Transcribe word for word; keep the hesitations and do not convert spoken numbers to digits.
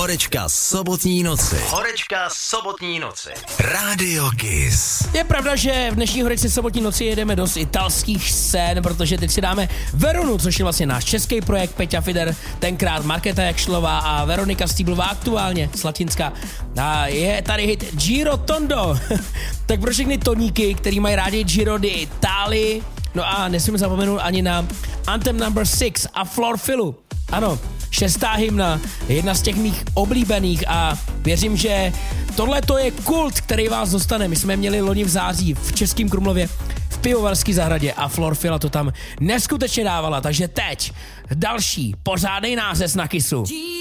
Horečka sobotní noci. Horečka sobotní noci. Rádio Kiss. Je pravda, že v dnešní Horečce sobotní noci jedeme do italských scén, protože teď si dáme Veronu, což je vlastně náš český projekt. Peťa Fider, tenkrát Markéta Jakšlová a Veronika Stýblová aktuálně z Latinska. A je tady hit Giro Tondo. Tak pro všechny toníky, který mají rádi Giro d'Italia. No a nesmím zapomenout ani na Anthem number six a Flor Filu. Ano, šestá hymna, jedna z těch mých oblíbených a věřím, že tohle to je kult, který vás dostane. My jsme měli loni v září v Českém Krumlově v Pivovarské zahradě a Flor Fila to tam neskutečně dávala, takže teď další pořádnej nářez na Kissu.